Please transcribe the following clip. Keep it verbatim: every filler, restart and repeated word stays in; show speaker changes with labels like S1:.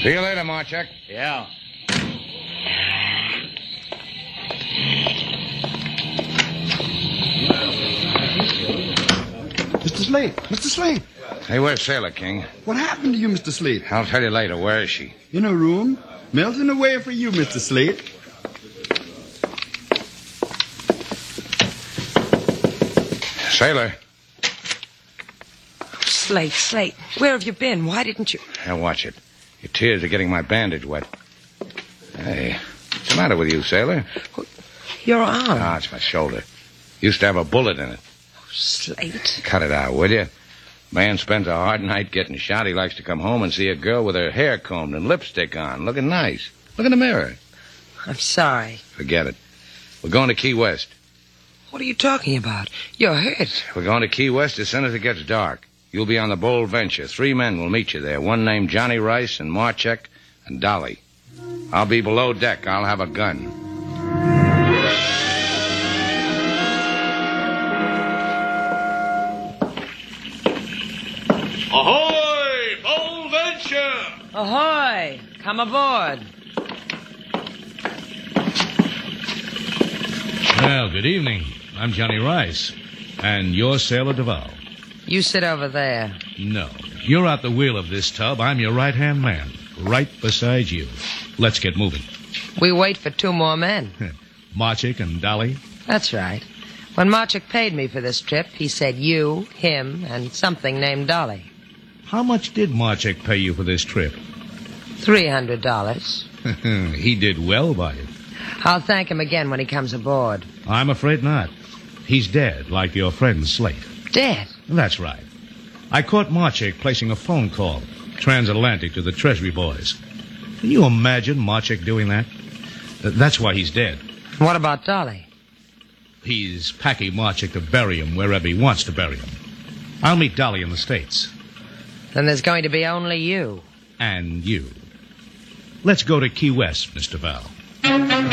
S1: See you later, Marchek.
S2: Yeah.
S3: Mister Slate, Mister Slate.
S1: Hey, where's Sailor King?
S3: What happened to you, Mister Slate?
S1: I'll tell you later. Where is she?
S3: In a room, melting away for you, Mister Slate.
S1: Sailor.
S4: Slate, Slate, where have you been? Why didn't you...
S1: Now, watch it. Your tears are getting my bandage wet. Hey, what's the matter with you, Sailor?
S4: Your arm.
S1: Ah, it's my shoulder. Used to have a bullet in it.
S4: Slate.
S1: Cut it out, will you? Man spends a hard night getting shot. He likes to come home and see a girl with her hair combed and lipstick on, looking nice. Look in the mirror.
S4: I'm sorry.
S1: Forget it. We're going to Key West.
S4: What are you talking about? You're hurt.
S1: We're going to Key West as soon as it gets dark. You'll be on the Bold Venture. Three men will meet you there. One named Johnny Rice and Marchek and Dolly. I'll be below deck. I'll have a gun.
S2: Ahoy! Bold Venture!
S4: Ahoy! Come aboard.
S5: Well, good evening. I'm Johnny Rice. And you're Sailor Duval.
S4: You sit over there.
S5: No. You're at the wheel of this tub. I'm your right-hand man. Right beside you. Let's get moving.
S4: We wait for two more men.
S5: Marchik and Dolly?
S4: That's right. When Marchik paid me for this trip, he said you, him, and something named Dolly.
S5: How much did Marchik pay you for this trip?
S4: Three hundred dollars.
S5: He did well by it.
S4: I'll thank him again when he comes aboard.
S5: I'm afraid not. He's dead, like your friend Slate.
S4: Dead?
S5: That's right. I caught Marchik placing a phone call, transatlantic, to the Treasury boys. Can you imagine Marchik doing that? Uh, that's why he's dead.
S4: What about Dolly?
S5: He's packing Marchik to bury him wherever he wants to bury him. I'll meet Dolly in the States.
S4: Then there's going to be only you.
S5: And you. Let's go to Key West, Mister Val.